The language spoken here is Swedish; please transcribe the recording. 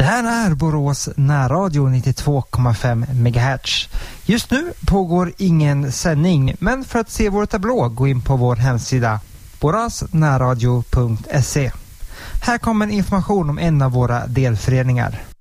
här är Borås närradio 92,5 MHz. Just nu pågår ingen sändning, men för att se vår tablå gå in på vår hemsida borasnärradio.se. Här kommer information om en av våra delföreningar.